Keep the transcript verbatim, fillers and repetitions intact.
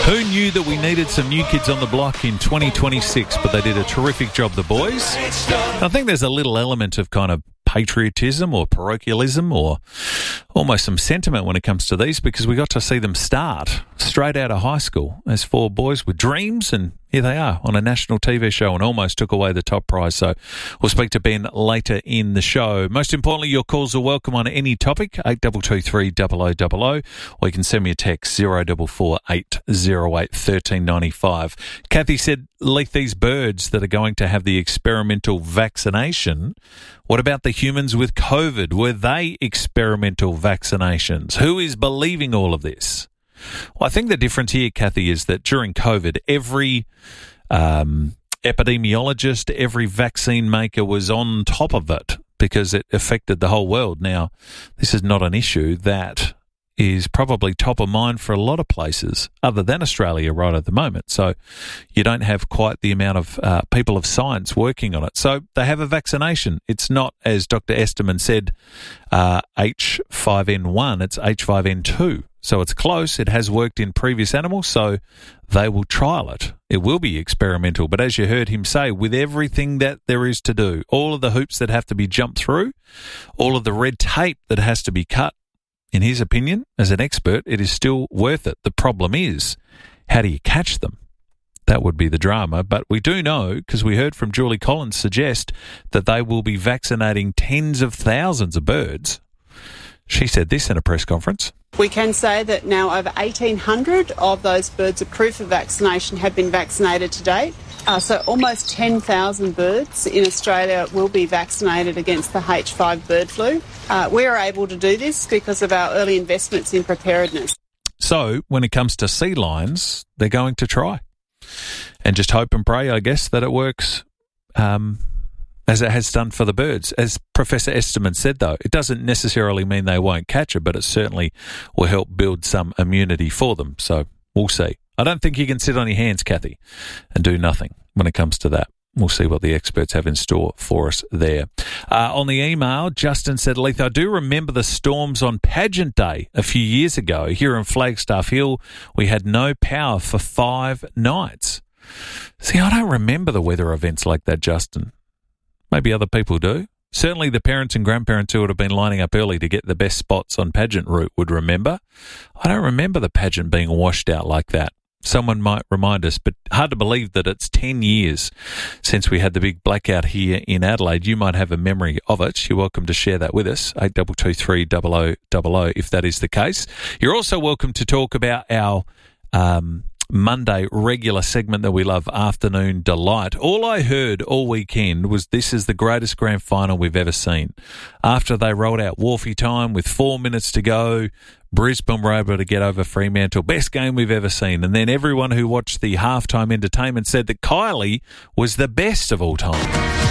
Who knew that we needed some new kids on the block in twenty twenty-six, but they did a terrific job, the boys. I think there's a little element of kind of patriotism or parochialism or almost some sentiment when it comes to these, because we got to see them start straight out of high school as four boys with dreams, and here they are on a national T V show and almost took away the top prize. So we'll speak to Ben later in the show. Most importantly, your calls are welcome on any topic, eight two two three, double oh double oh, or you can send me a text, zero four four eight zero eight one three nine five. Kathy said, Leith, these birds that are going to have the experimental vaccination, what about the humans with COVID? Were they experimental vaccinations? Who is believing all of this? Well, I think the difference here, Kathy, is that during COVID, every um, epidemiologist, every vaccine maker was on top of it because it affected the whole world. Now, this is not an issue that is probably top of mind for a lot of places other than Australia right at the moment. So you don't have quite the amount of uh, people of science working on it. So they have a vaccination. It's not, as Doctor Esterman said, uh, H five N one, it's H five N two. So it's close. It has worked in previous animals, so they will trial it. It will be experimental. But as you heard him say, with everything that there is to do, all of the hoops that have to be jumped through, all of the red tape that has to be cut, in his opinion, as an expert, it is still worth it. The problem is, how do you catch them? That would be the drama. But we do know, because we heard from Julie Collins suggest that they will be vaccinating tens of thousands of birds. She said this in a press conference. We can say that now over eighteen hundred of those birds approved for vaccination have been vaccinated to date. Uh, so almost ten thousand birds in Australia will be vaccinated against the H five bird flu. Uh, we are able to do this because of our early investments in preparedness. So when it comes to sea lions, they're going to try and just hope and pray, I guess, that it works um, as it has done for the birds. As Professor Esterman said, though, it doesn't necessarily mean they won't catch it, but it certainly will help build some immunity for them. So we'll see. I don't think you can sit on your hands, Kathy, and do nothing when it comes to that. We'll see what the experts have in store for us there. Uh, on the email, Justin said, Leith, I do remember the storms on Pageant Day a few years ago. Here in Flagstaff Hill, we had no power for five nights. See, I don't remember the weather events like that, Justin. Maybe other people do. Certainly the parents and grandparents who would have been lining up early to get the best spots on pageant route would remember. I don't remember the pageant being washed out like that. Someone might remind us, but hard to believe that it's ten years since we had the big blackout here in Adelaide. You might have a memory of it. You're welcome to share that with us, eight two two three, double oh double oh, if that is the case. You're also welcome to talk about our um, Monday regular segment that we love, Afternoon Delight. All I heard all weekend was this is the greatest grand final we've ever seen. After they rolled out Wharfie time with four minutes to go, Brisbane were able to get over Fremantle. Best game we've ever seen. And then everyone who watched the halftime entertainment said that Kylie was the best of all time.